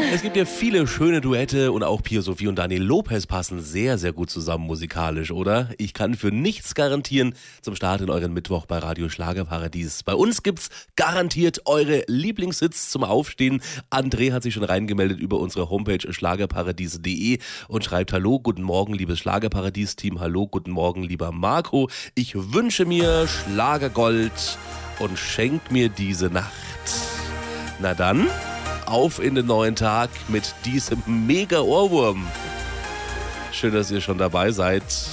Es gibt ja viele schöne Duette und auch Pia Sophie und Daniel Lopez passen sehr, sehr gut zusammen musikalisch, oder? Ich kann für nichts garantieren zum Start in euren Mittwoch bei Radio Schlagerparadies. Bei uns gibt's garantiert eure Lieblingshits zum Aufstehen. André hat sich schon reingemeldet über unsere Homepage schlagerparadies.de und schreibt: Hallo, guten Morgen, liebes Schlagerparadies-Team. Hallo, guten Morgen, lieber Marco. Ich wünsche mir Schlagergold und schenkt mir diese Nacht. Na dann, auf in den neuen Tag mit diesem Mega-Ohrwurm. Schön, dass ihr schon dabei seid.